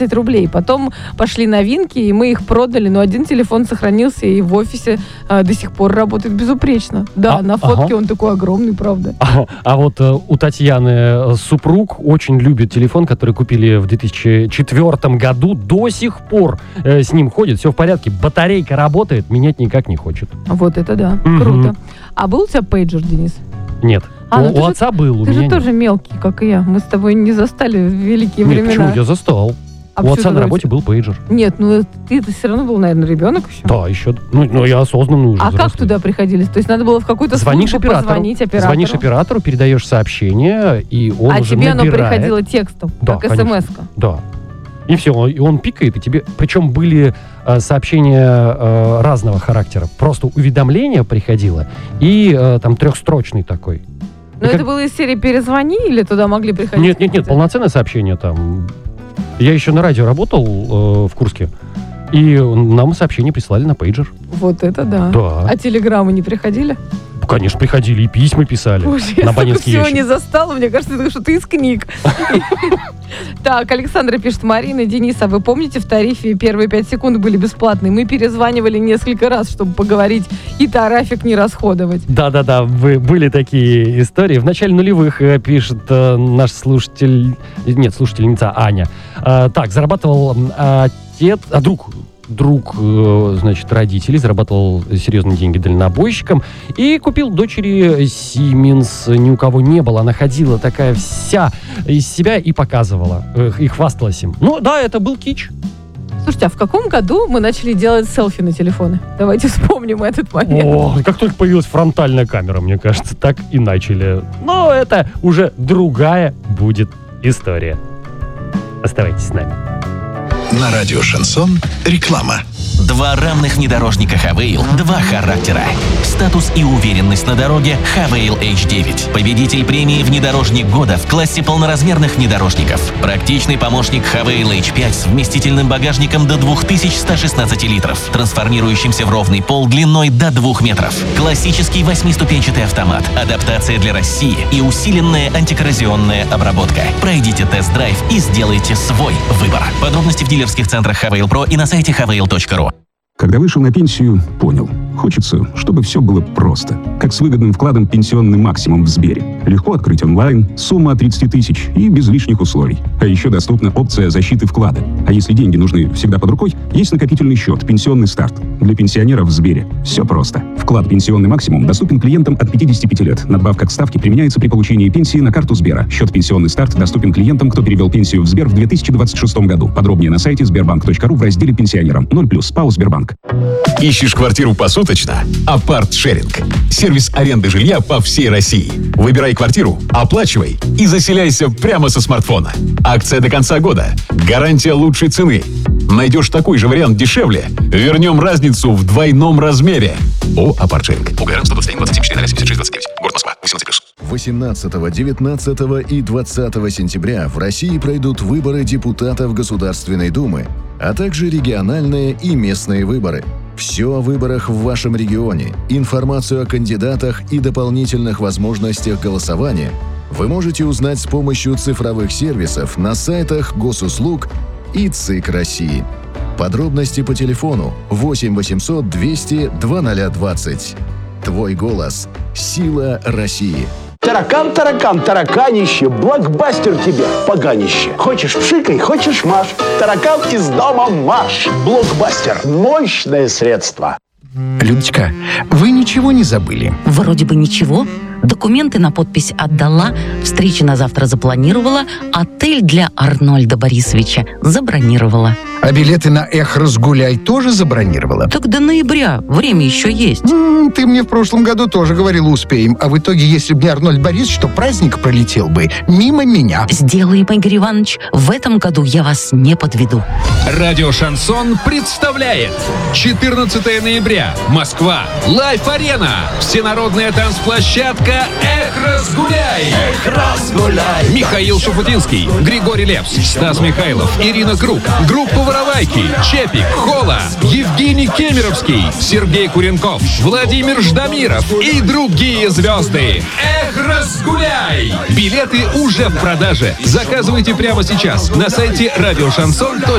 рублей. Потом пошли новинки, и мы их продали, но один телефон сохранился и в офисе до сих пор работает безупречно. Да, на фотке он такой огромный, правда. А вот у Татьяны супруг очень любит телефон, который купили в 2004 году. До сих пор с ним ходит, все в порядке. Батарейка работает, менять никак не хочет. Вот это да, круто. А был у тебя пейджер, Денис? Нет. У отца был, у меня Ты же нет. тоже мелкий, как и я. Мы с тобой не застали великие времена. Почему? Я застал. У отца на работе был пейджер. Нет, ну ты все равно был, наверное, ребенок еще. Да, еще. Ну, я осознанный уже. А как туда приходили? То есть надо было в какую-то службу позвонить оператору? Звонишь оператору, передаешь сообщение, и он уже тебе набирает. оно приходило текстом, да, как смс-ка? Да. И все, и он пикает, и тебе... Причем были сообщения разного характера. Просто уведомление приходило, и там трехстрочный такой. Но это было из серии «Перезвони» или туда могли приходить? Нет, полноценное сообщение там. Я еще на радио работал в Курске, и нам сообщения прислали на пейджер. Вот это да. Да. А телеграммы не приходили? Конечно, приходили, и письма писали. Боже, я на столько всего ящик. не застала, мне кажется, это что-то из книг. Так, Александра пишет: Марина, Денис, а вы помните, в тарифе первые 5 секунд были бесплатные? Мы перезванивали несколько раз, чтобы поговорить, и трафик не расходовать. Да, были такие истории. В начале нулевых, пишет наш слушательница Аня. Так, зарабатывал друг, значит, родителей, зарабатывал серьезные деньги дальнобойщиком и купил дочери Siemens. Ни у кого не было. Она ходила такая вся из себя и показывала, и хвасталась им. Ну да, это был кич. Слушайте, а в каком году мы начали делать селфи на телефоны? Давайте вспомним этот момент. О, как только появилась фронтальная камера, мне кажется, так и начали. Но это уже другая будет история. Оставайтесь с нами. На радио «Шансон» реклама. 2 равных внедорожника Хавейл, 2 характера. Статус и уверенность на дороге Хавейл H9. Победитель премии «Внедорожник года» в классе полноразмерных внедорожников. Практичный помощник Хавейл H5 с вместительным багажником до 2116 литров, трансформирующимся в ровный пол длиной до 2 метров. Классический 8-ступенчатый автомат, адаптация для России и усиленная антикоррозионная обработка. Пройдите тест-драйв и сделайте свой выбор. Подробности в дилерских центрах Хавейл Про и на сайте havail.ru. Когда вышел на пенсию, понял. Хочется, чтобы все было просто. Как с выгодным вкладом «Пенсионный максимум» в Сбере. Легко открыть онлайн, сумма от 30 тысяч и без лишних условий. А еще доступна опция защиты вклада. А если деньги нужны всегда под рукой, есть накопительный счет «Пенсионный старт». Для пенсионеров в Сбере все просто. Вклад «Пенсионный максимум» доступен клиентам от 55 лет. Надбавка к ставке применяется при получении пенсии на карту Сбера. Счет «Пенсионный старт» доступен клиентам, кто перевел пенсию в Сбер в 2026 году. Подробнее на сайте sberbank.ru в разделе «Пенсионерам». 0+, ПАО «Сбербанк». Ищешь квартиру посуточно? Апарт-шеринг. Сервис аренды жилья по всей России. Выбирай квартиру, оплачивай и заселяйся прямо со смартфона. Акция до конца года. Гарантия лучшей цены. Найдешь такой же вариант дешевле? Вернем разницу в двойном размере. О, Апарт-шеринг. УГРН 121 27 4 76 29. Город Москва. 18+. 18, 19 и 20 сентября в России пройдут выборы депутатов Государственной Думы, а также региональные и местные выборы. Все о выборах в вашем регионе, информацию о кандидатах и дополнительных возможностях голосования вы можете узнать с помощью цифровых сервисов на сайтах Госуслуг и ЦИК России. Подробности по телефону 8 800 200 2020. Твой голос – сила России. Таракан, тараканище, блокбастер тебе, поганище. Хочешь пшикай, хочешь маш. Таракан из дома марш. Блокбастер. Мощное средство. Людочка, вы ничего не забыли? Вроде бы ничего. Документы на подпись отдала, встречи на завтра запланировала, отель для Арнольда Борисовича забронировала. А билеты на «Эх, разгуляй» тоже забронировала? Так до ноября, время еще есть. Ты мне в прошлом году тоже говорила, успеем. А в итоге, если бы не Арнольд Борисович, то праздник пролетел бы мимо меня. Сделаем, Игорь Иванович. В этом году я вас не подведу. Радио «Шансон» представляет 14 ноября. Москва. Лайф-арена. Всенародная танцплощадка «Эх, разгуляй». Эх, разгуляй. Михаил Шуфутинский, Григорий Лепс, Стас Михайлов, Ирина Круг, группа «Воровайки», Чепик, Хола, Евгений Кемеровский, Сергей Куренков, Владимир Ждамиров и другие звезды. Эх, разгуляй. Билеты уже в продаже. Заказывайте прямо сейчас на сайте radioşanson.ru.